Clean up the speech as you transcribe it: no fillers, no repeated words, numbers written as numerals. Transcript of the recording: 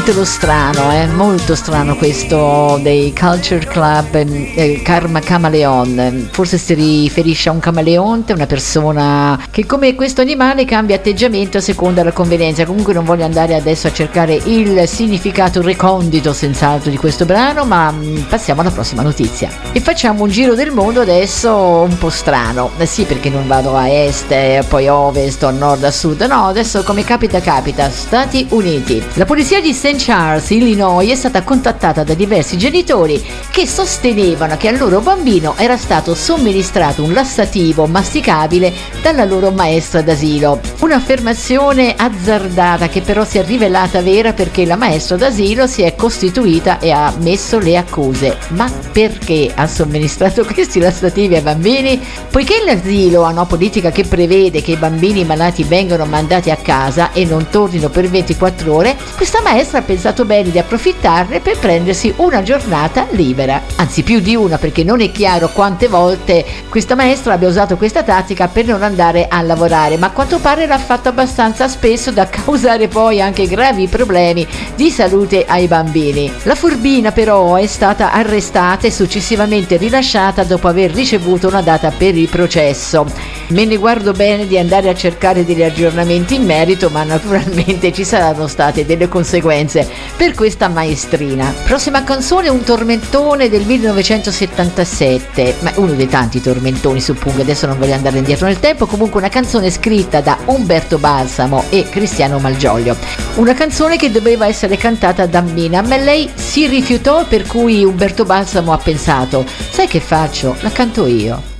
titolo strano, molto strano questo dei Culture Club, Karma Chameleon. Forse si riferisce a un camaleonte, una persona che come questo animale cambia atteggiamento a seconda della convenienza. Comunque non voglio andare adesso a cercare il significato recondito senz'altro di questo brano, ma passiamo alla prossima notizia e facciamo un giro del mondo adesso un po' strano. Sì, perché non vado a est, poi a ovest, o a nord, a sud, no, adesso come capita, Stati Uniti. La polizia di St. Charles, Illinois, è stata contattata da diversi genitori che sostenevano che al loro bambino era stato somministrato un lassativo masticabile dalla loro maestra d'asilo. Un'affermazione azzardata che però si è rivelata vera, perché la maestra d'asilo si è costituita e ha ammesso le accuse. Ma perché ha somministrato questi lassativi ai bambini? Poiché l'asilo ha una politica che prevede che i bambini malati vengano mandati a casa e non tornino per 24 ore, questa maestra ha pensato bene di approfittarne per prendersi una giornata libera. Anzi, più di una, perché non è chiaro quante volte questa maestra abbia usato questa tattica per non andare a lavorare, ma a quanto pare l'ha fatto abbastanza spesso da causare poi anche gravi problemi di salute ai bambini. La furbina però è stata arrestata e successivamente rilasciata dopo aver ricevuto una data per il processo. Me ne guardo bene di andare a cercare degli aggiornamenti in merito, ma naturalmente ci saranno state delle conseguenze per questa maestrina. Prossima canzone, un tormentone del 1977, ma uno dei tanti tormentoni, suppongo, adesso non voglio andare indietro nel tempo. Comunque una canzone scritta da Umberto Balsamo e Cristiano Malgioglio, una canzone che doveva essere cantata da Mina, ma lei si rifiutò, per cui Umberto Balsamo ha pensato: sai che faccio? La canto io.